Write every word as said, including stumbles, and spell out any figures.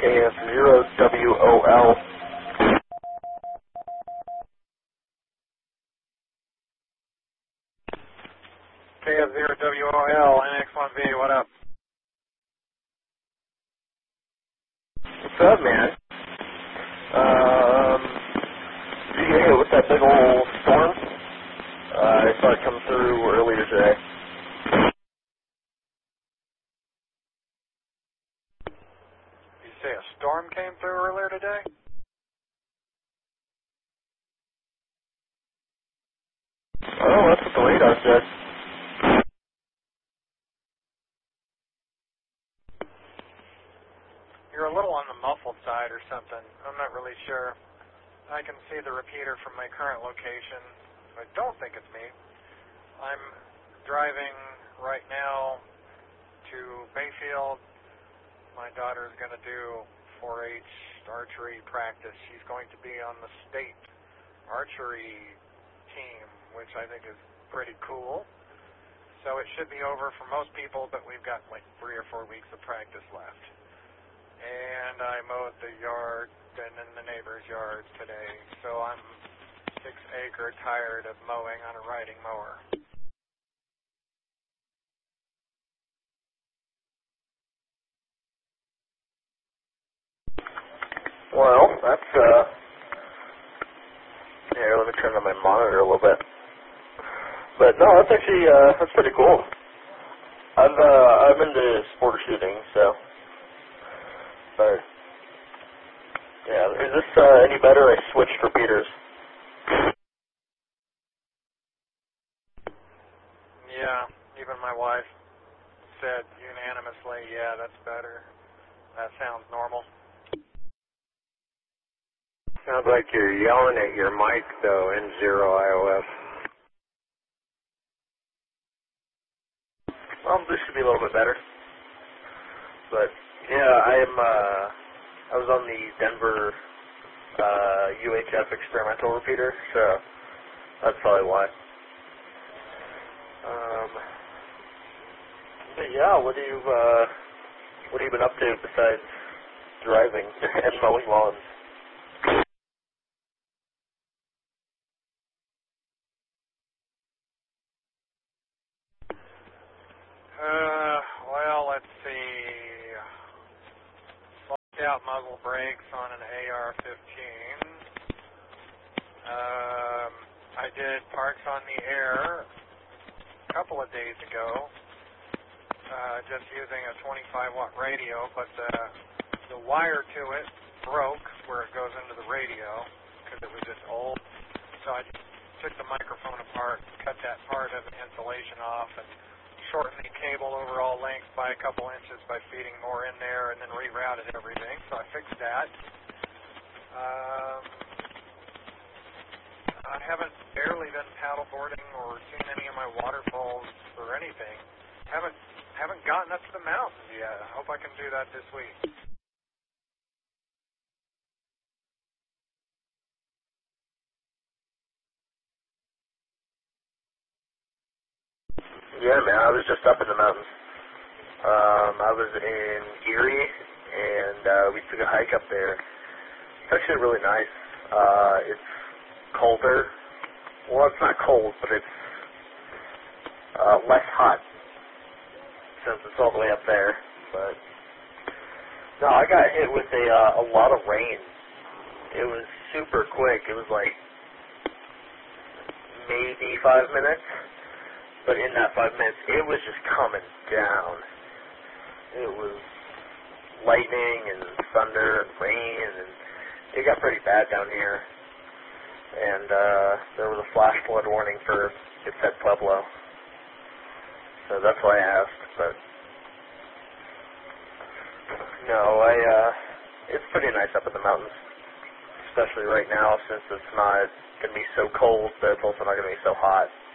K F zero W O L. K F zero W O L, N X one V, what up? What's up, man? Um, did you get hit with that big old storm? Uh, I saw it come through earlier today. You say a storm came through earlier today? Oh, that's what the radar said. You're a little on the muffled side or something. I'm not really sure. I can see the repeater from my current location. I don't think it's me. I'm driving right now to Bayfield. My daughter is going to do four H archery practice. She's going to be on the state archery team, which I think is pretty cool. So it should be over for most people, but we've got like three or four weeks of practice left. And I mowed the yard and in the neighbor's yard today, so I'm six acre tired of mowing on a riding mower. Well, that's, uh, here, let me turn on my monitor a little bit. But no, that's actually, uh, that's pretty cool. I've, uh, I'm into sport shooting, so, but, yeah, is this, uh, any better? I switched repeaters. Yeah, even my wife said unanimously, yeah, that's better. That sounds normal. Sounds like you're yelling at your mic, though, N zero I O F. Well, this should be a little bit better. But, yeah, I am, uh, I was on the Denver, uh, U H F experimental repeater, so that's probably why. Um, but yeah, what do you, uh, what have you been up to besides driving and mowing lawns? Uh, well, let's see. Swapped out muzzle brakes on an A R fifteen. Um, I did parks on the air a couple of days ago, uh, just using a twenty-five watt radio, but the, the wire to it broke where it goes into the radio because it was just old. So I took the microphone apart, cut that part of the insulation off, and shortened the cable overall length by a couple inches by feeding more in there, and then rerouted everything. So I fixed that. Um, I haven't barely been paddleboarding or seen any of my waterfalls or anything. Haven't haven't gotten up to the mountains yet. I hope I can do that this week. Yeah, man, I was just up in the mountains. Um, I was in Erie, and uh, we took a hike up there. It's actually really nice. Uh, it's colder. Well, it's not cold, but it's uh, less hot since it's all the way up there. But no, I got hit with a uh, a lot of rain. It was super quick. It was like maybe five minutes. But in that five minutes, it was just coming down. It was lightning and thunder and rain, and it got pretty bad down here. And uh, there was a flash flood warning for, it said Pueblo. So that's why I asked. But no, I, uh, it's pretty nice up in the mountains. Especially right now, since it's not going to be so cold, but it's also not going to be so hot.